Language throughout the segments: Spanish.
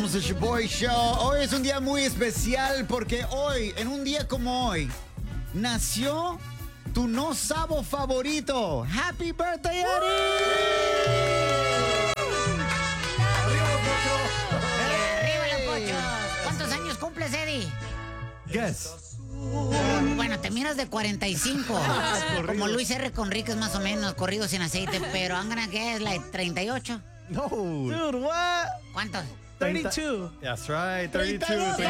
Somos el Shoboy Show. Hoy es un día muy especial porque hoy, en un día como hoy, nació tu no sabo favorito. ¡Happy birthday, Eddie! ¡Arriba los pochos! ¿Cuántos años cumples, Eddie? Guess. Bueno, te miras de 45. Como Luis R. Conríquez, más o menos, corrido sin aceite. Pero I'm gonna guess like 38. No. Dude, what? ¿Cuántos? 32. That's right, 32. 32.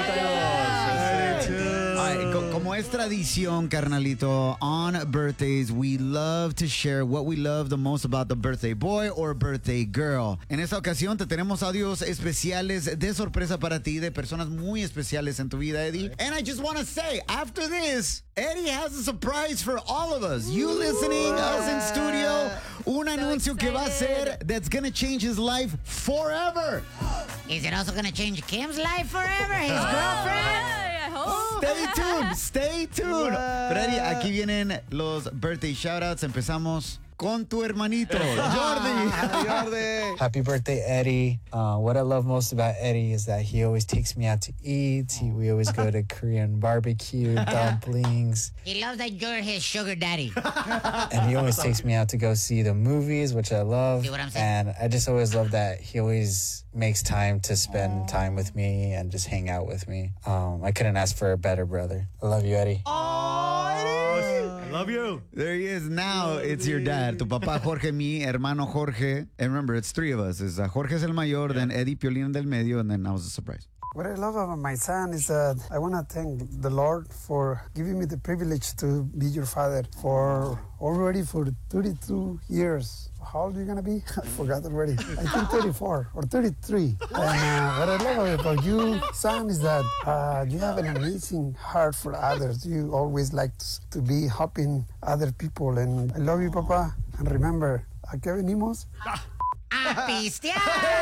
Ay, como es tradición, carnalito, on birthdays, we love to share what we love the most about the birthday boy or birthday girl. En esta ocasión te tenemos audios especiales de sorpresa para ti, de personas muy especiales en tu vida, Eddie. And I just want to say, after this, Eddie has a surprise for all of us. You listening, us in studio, un anuncio que va a ser that's gonna change his life forever. Is it also gonna change Kim's life forever? His girlfriend? I hope. Stay tuned, stay tuned. Pero Eddie, aquí vienen los birthday shoutouts. Empezamos con tu hermanito, Jordi. Jordi. Happy birthday, Eddie. What I love most about Eddie is that he always takes me out to eat. We always go to Korean barbecue, dumplings. He loves that you're his sugar daddy. And he always takes me out to go see the movies, which I love. See what I'm saying? And I just always love that he always makes time to spend time with me and just hang out with me. I couldn't ask for a better brother. I love you, Eddie. I love you. There he is. Now it's your dad. Tu papá Jorge, mi hermano Jorge. And remember, it's three of us. It's, Jorge es el mayor, then Eddie Piolín del medio, and then I was a surprise. What I love about my son is that I want to thank the Lord for giving me the privilege to be your father for 32 years. How old are you going to be? I forgot already. I think 34 or 33. And what I love about you, son, is that you have an amazing heart for others. You always like to be helping other people. And I love you, Papa. And remember, ¿a qué venimos? ¡A pistear!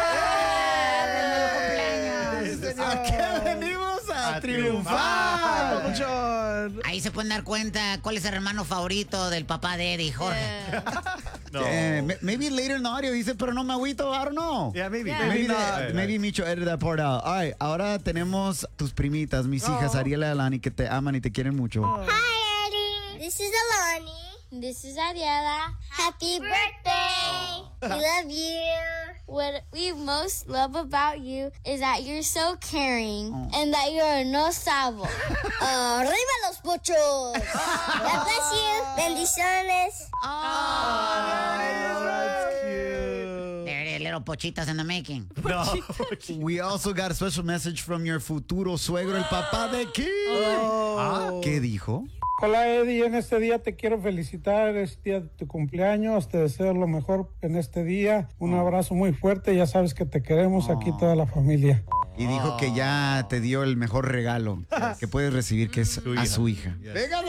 ¿A qué venimos a triunfar? John. Ahí se pueden dar cuenta cuál es el hermano favorito del papá de Eddie, Jorge. No. Maybe later in the audio dice, pero no me agüito, I don't know. Yeah, maybe. Yeah. Maybe Micho edit that part out. All right, ahora tenemos tus primitas, mis hijas, Ariela y Alani, que te aman y te quieren mucho. Hi, Eddie. This is Alani. This is Ariela. Happy birthday! We love you. What we most love about you is that you're so caring and that you're no sabo. ¡Arriba los pochos! God bless you. Bendiciones. There it is, little pochitas in the making. No. We also got a special message from your futuro suegro, el papá de Kim. ¿Qué dijo? Hola Eddie, en este día te quiero felicitar, es día de tu cumpleaños, te deseo lo mejor en este día, un abrazo muy fuerte, ya sabes que te queremos aquí toda la familia. Y dijo que ya te dio el mejor regalo que puedes recibir, que es a su hija.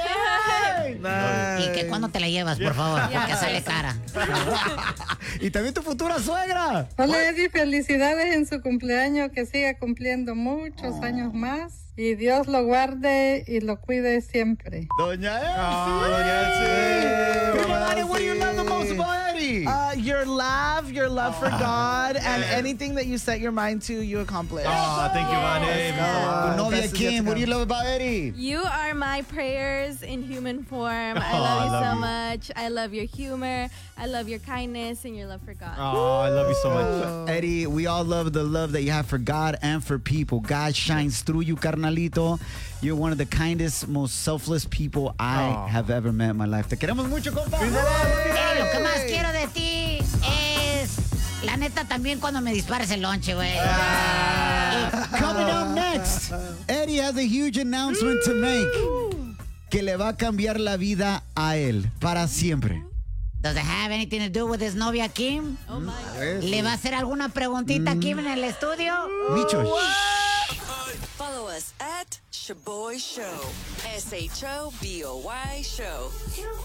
¿Y que cuándo te la llevas, por favor? Porque sale cara. Y también tu futura suegra. Hola Eddie, felicidades en su cumpleaños, que siga cumpliendo muchos años más y Dios lo guarde y lo cuide siempre. Doña Elsie. Prima Dani, what do you love the most about Eddie? Your love for God, and anything that you set your mind to, you accomplish. Oh, thank you, Vane. Tu novia Best is yet Kim, to what do you come. love about Eddie? You are my prayers in human form. I love you so much. I love your humor. I love your kindness and your love for God. Oh, I love you so much. Eddie, we all love the love that you have for God and for people. God shines through you, carnalito. You're one of the kindest, most selfless people I have ever met in my life. Te queremos mucho, compa. Lo que más quiero de ti es, la neta, también cuando me dispares el lonche, güey. Coming up next, Eddie has a huge announcement to make que le va a cambiar la vida a él para siempre. Does it have anything to do with his novia Kim? Oh my. ¿Le va a hacer alguna preguntita a Kim en el estudio? Micho, Follow us at Shoboy Show. SHOBOY Show.